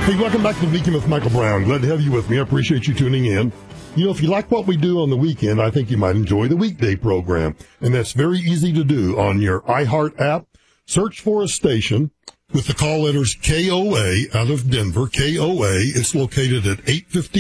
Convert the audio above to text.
Hey, welcome back to the Weekend with Michael Brown. Glad to have you with me. I appreciate you tuning in. You know, if you like what we do on the weekend, I think you might enjoy the weekday program. And that's very easy to do on your iHeart app. Search for a station with the call letters KOA out of Denver, KOA. It's located at 850